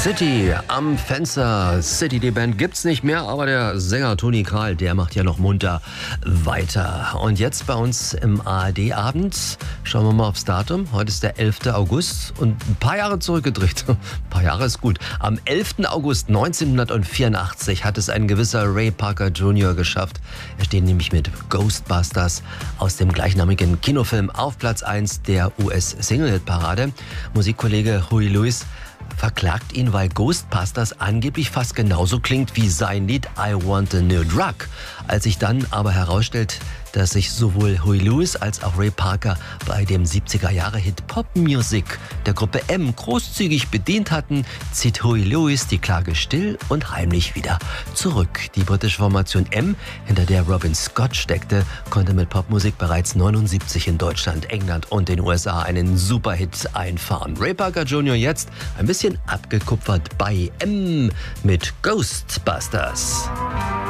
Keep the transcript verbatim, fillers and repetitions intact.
City am Fenster. City, die Band gibt's nicht mehr, aber der Sänger Toni Kral, der macht ja noch munter weiter. Und jetzt bei uns im A R D-Abend, schauen wir mal aufs Datum. Heute ist der elfter August und ein paar Jahre zurückgedreht. Ein paar Jahre ist gut. Am elften August neunzehnhundertvierundachtzig hat es ein gewisser Ray Parker Junior geschafft. Er steht nämlich mit Ghostbusters aus dem gleichnamigen Kinofilm auf Platz eins der U S-Single-Hit-Parade. Musikkollege Huey Lewis verklagt ihn, weil Ghostbusters angeblich fast genauso klingt wie sein Lied I Want a New Drug. Als sich dann aber herausstellt, dass sich sowohl Huey Lewis als auch Ray Parker bei dem siebziger-Jahre-Hit Pop Music der Gruppe M großzügig bedient hatten, zieht Huey Lewis die Klage still und heimlich wieder zurück. Die britische Formation M, hinter der Robin Scott steckte, konnte mit Popmusik bereits neunundsiebzig in Deutschland, England und den U S A einen Superhit einfahren. Ray Parker Junior jetzt ein bisschen abgekupfert bei M mit Ghostbusters.